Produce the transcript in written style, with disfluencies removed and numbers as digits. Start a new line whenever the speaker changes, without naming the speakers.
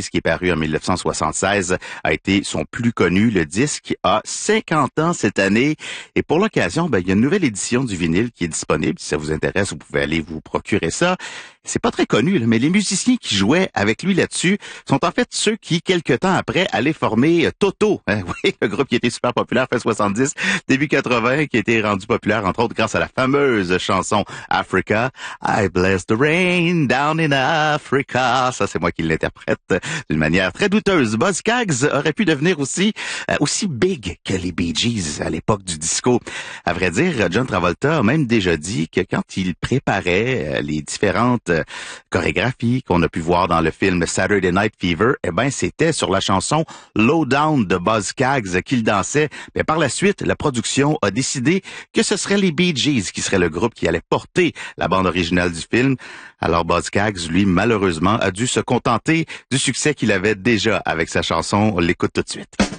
Breeze, qui est paru en 1976, a été son plus connu. Le disque a 50 ans cette année. Et pour l'occasion, il y a une nouvelle édition du vinyle qui est disponible. Si ça vous intéresse, vous pouvez aller vous procurer ça. C'est pas très connu, mais les musiciens qui jouaient avec lui là-dessus sont en fait ceux qui, quelques temps après, allaient former Toto. Oui, le groupe qui était super populaire fin 70, début 80, qui a été rendu populaire, entre autres, grâce à la fameuse chanson Africa. I bless the rain down in Africa. Ça, c'est moi qui l'interprète d'une manière très douteuse. Buzz Skaggs aurait pu devenir aussi big que les Bee Gees à l'époque du disco. À vrai dire, John Travolta a même déjà dit que quand il préparait les différentes chorégraphies qu'on a pu voir dans le film Saturday Night Fever, c'était sur la chanson Low Down de Buzz Skaggs qu'il dansait. Mais par la suite, la production a décidé que ce serait les Bee Gees qui serait le groupe qui allait porter la bande originale du film. Alors Buzz Skaggs, lui, malheureusement, a dû se contenter du succès qu'il avait déjà avec sa chanson. On l'écoute tout de suite.